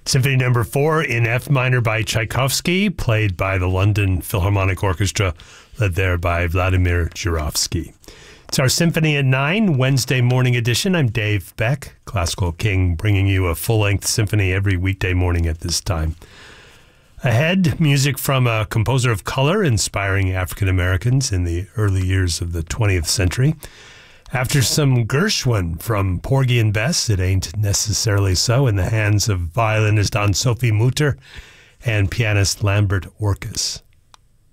Symphony Number 4 in F minor by Tchaikovsky, played by the London Philharmonic Orchestra, led there by Vladimir Jurovsky. It's our Symphony at 9, Wednesday morning edition. I'm Dave Beck, Classical King, bringing you a full-length symphony every weekday morning at this time. Ahead, music from a composer of color inspiring African Americans in the early years of the 20th century. After some Gershwin from Porgy and Bess, It Ain't Necessarily So, in the hands of violinist Anne-Sophie Mutter and pianist Lambert Orkes.